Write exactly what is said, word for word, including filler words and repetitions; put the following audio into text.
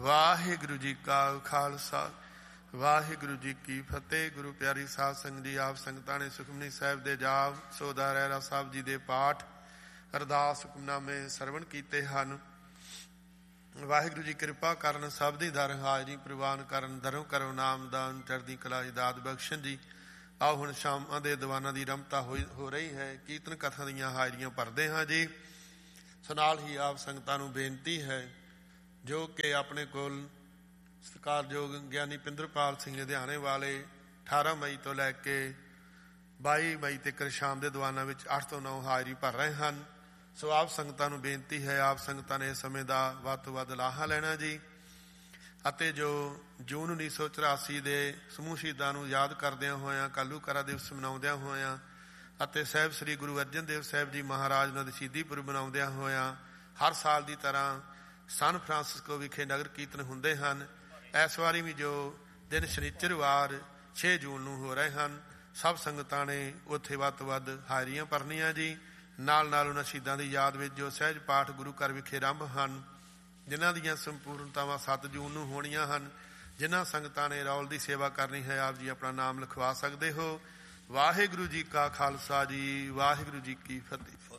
ਵਾਹਿਗੁਰੂ ਜੀ ਕਾ ਖਾਲਸਾ ਵਾਹਿਗੁਰੂ ਜੀ ਕੀ ਫਤਿਹ। ਗੁਰੂ ਪਿਆਰੀ ਸਾਧ ਸੰਗਤ ਜੀ, ਆਪ ਸੰਗਤਾਂ ਨੇ ਸੁਖਮਨੀ ਸਾਹਿਬ ਦੇ ਜਾਪ, ਸੋਦਾ ਰਹਿਰਾ ਸਾਹਿਬ ਜੀ ਦੇ ਪਾਠ, ਅਰਦਾਸ, ਹੁਕਮਨਾਮੇ ਸਰਵਣ ਕੀਤੇ ਹਨ। ਵਾਹਿਗੁਰੂ ਜੀ ਕਿਰਪਾ ਕਰਨ, ਸਭ ਦੀ ਦਰ ਹਾਜ਼ਰੀ ਪ੍ਰਵਾਨ ਕਰਨ, ਦਰੋਂ ਕਰੋ ਨਾਮਦਾਨ, ਚੜ੍ਹਦੀ ਕਲਾ ਦੀ ਦਾਤ ਬਖਸ਼ਣ ਜੀ। ਆਓ ਹੁਣ ਸ਼ਾਮਾਂ ਦੇ ਦੀਵਾਨਾਂ ਦੀ ਰਮਤਾ ਹੋਈ ਹੋ ਰਹੀ ਹੈ, ਕੀਰਤਨ ਕਥਾ ਦੀਆਂ ਹਾਜ਼ਰੀਆਂ ਭਰਦੇ ਹਾਂ ਜੀ। ਸੋ ਨਾਲ ਹੀ ਆਪ ਸੰਗਤਾਂ ਨੂੰ ਬੇਨਤੀ ਹੈ ਜੋ ਕਿ ਆਪਣੇ ਕੋਲ ਸਤਿਕਾਰਯੋਗ ਗਿਆਨੀ ਪਿੰਦਰਪਾਲ ਸਿੰਘ ਲੁਧਿਆਣੇ ਵਾਲੇ ਅਠਾਰਾਂ ਮਈ ਤੋਂ ਲੈ ਕੇ ਬਾਈ ਮਈ ਤੱਕ ਸ਼ਾਮ ਦੇ ਦੀਵਾਨਾਂ ਵਿੱਚ ਅੱਠ ਤੋਂ ਨੌ ਹਾਜ਼ਰੀ ਭਰ ਰਹੇ ਹਨ। ਸੋ ਆਪ ਸੰਗਤਾਂ ਨੂੰ ਬੇਨਤੀ ਹੈ, ਆਪ ਸੰਗਤਾਂ ਨੇ ਇਸ ਸਮੇਂ ਦਾ ਵੱਧ ਤੋਂ ਵੱਧ ਲਾਹਾ ਲੈਣਾ ਜੀ। ਅਤੇ ਜੋ ਜੂਨ ਉੱਨੀ ਸੌ ਚੁਰਾਸੀ ਦੇ ਸਮੂਹ ਸ਼ਹੀਦਾਂ ਨੂੰ ਯਾਦ ਕਰਦਿਆਂ ਹੋਇਆਂ, ਘੱਲੂਘਾਰਾ ਦਿਵਸ ਮਨਾਉਂਦਿਆਂ ਹੋਇਆਂ ਅਤੇ ਸਾਹਿਬ ਸ੍ਰੀ ਗੁਰੂ ਅਰਜਨ ਦੇਵ ਸਾਹਿਬ ਜੀ ਮਹਾਰਾਜ ਉਹਨਾਂ ਦੇ ਸ਼ਹੀਦੀ ਪੁਰਬ ਮਨਾਉਂਦਿਆਂ ਹੋਇਆਂ ਹਰ ਸਾਲ ਦੀ ਤਰ੍ਹਾਂ ਸਨ ਫਰਾਂਸਿਸਕੋ ਵਿਖੇ ਨਗਰ ਕੀਰਤਨ ਹੁੰਦੇ ਹਨ। ਇਸ ਵਾਰੀ ਵੀ ਜੋ ਦਿਨ ਸ਼ਨੀਚਰਵਾਰ ਛੇ ਜੂਨ ਨੂੰ ਹੋ ਰਹੇ ਹਨ, ਸਭ ਸੰਗਤਾਂ ਨੇ ਉੱਥੇ ਵੱਧ ਤੋਂ ਵੱਧ ਹਾਜ਼ਰੀਆਂ ਭਰਨੀਆਂ ਜੀ। ਨਾਲ ਨਾਲ ਉਹਨਾਂ ਸ਼ਹੀਦਾਂ ਦੀ ਯਾਦ ਵਿੱਚ ਜੋ ਸਹਿਜ ਪਾਠ ਗੁਰੂ ਘਰ ਵਿਖੇ ਆਰੰਭ ਹਨ, ਜਿਨ੍ਹਾਂ ਦੀਆਂ ਸੰਪੂਰਨਤਾਵਾਂ ਸੱਤ ਜੂਨ ਨੂੰ ਹੋਣੀਆਂ ਹਨ। ਜਿਨ੍ਹਾਂ ਸੰਗਤਾਂ ਨੇ ਰੌਲ ਦੀ ਸੇਵਾ ਕਰਨੀ ਹੈ, ਆਪ ਜੀ ਆਪਣਾ ਨਾਮ ਲਿਖਵਾ ਸਕਦੇ ਹੋ। ਵਾਹਿਗੁਰੂ ਜੀ ਕਾ ਖਾਲਸਾ ਜੀ, ਵਾਹਿਗੁਰੂ ਜੀ ਕੀ ਫਤਿਹ।